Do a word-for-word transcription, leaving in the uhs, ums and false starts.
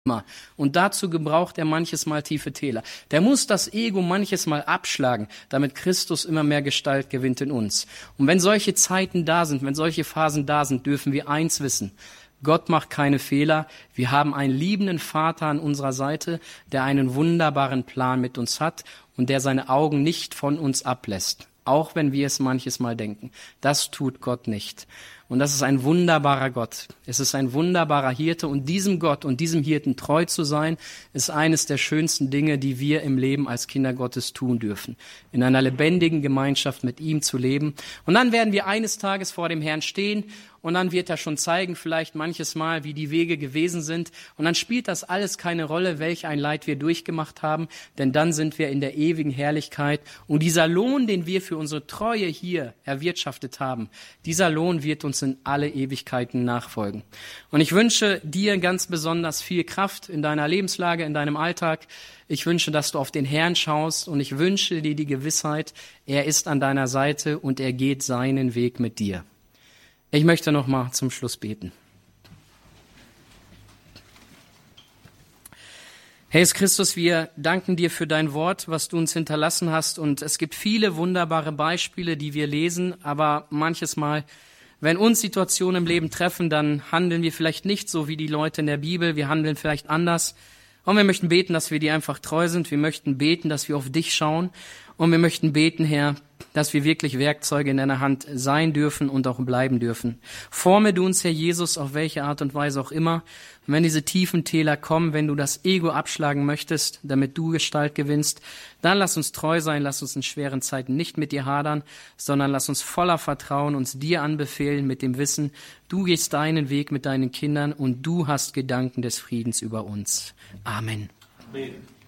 Und dazu gebraucht er manches Mal tiefe Täler. Der muss das Ego manches Mal abschlagen, damit Christus immer mehr Gestalt gewinnt in uns. Und wenn solche Zeiten da sind, wenn solche Phasen da sind, dürfen wir eins wissen: Gott macht keine Fehler. Wir haben einen liebenden Vater an unserer Seite, der einen wunderbaren Plan mit uns hat und der seine Augen nicht von uns ablässt. Auch wenn wir es manches Mal denken. Das tut Gott nicht. Und das ist ein wunderbarer Gott. Es ist ein wunderbarer Hirte. Und diesem Gott und diesem Hirten treu zu sein, ist eines der schönsten Dinge, die wir im Leben als Kinder Gottes tun dürfen. In einer lebendigen Gemeinschaft mit ihm zu leben. Und dann werden wir eines Tages vor dem Herrn stehen. Und dann wird er schon zeigen, vielleicht manches Mal, wie die Wege gewesen sind. Und dann spielt das alles keine Rolle, welch ein Leid wir durchgemacht haben. Denn dann sind wir in der ewigen Herrlichkeit. Und dieser Lohn, den wir für unsere Treue hier erwirtschaftet haben, dieser Lohn wird uns in alle Ewigkeiten nachfolgen. Und ich wünsche dir ganz besonders viel Kraft in deiner Lebenslage, in deinem Alltag. Ich wünsche, dass du auf den Herrn schaust. Und ich wünsche dir die Gewissheit, er ist an deiner Seite und er geht seinen Weg mit dir. Ich möchte noch mal zum Schluss beten. Herr Jesus Christus, wir danken dir für dein Wort, was du uns hinterlassen hast. Und es gibt viele wunderbare Beispiele, die wir lesen. Aber manches Mal, wenn uns Situationen im Leben treffen, dann handeln wir vielleicht nicht so wie die Leute in der Bibel. Wir handeln vielleicht anders. Und wir möchten beten, dass wir dir einfach treu sind. Wir möchten beten, dass wir auf dich schauen. Und wir möchten beten, Herr, dass wir wirklich Werkzeuge in deiner Hand sein dürfen und auch bleiben dürfen. Forme du uns, Herr Jesus, auf welche Art und Weise auch immer. Und wenn diese tiefen Täler kommen, wenn du das Ego abschlagen möchtest, damit du Gestalt gewinnst, dann lass uns treu sein, lass uns in schweren Zeiten nicht mit dir hadern, sondern lass uns voller Vertrauen uns dir anbefehlen mit dem Wissen, du gehst deinen Weg mit deinen Kindern und du hast Gedanken des Friedens über uns. Amen. Amen.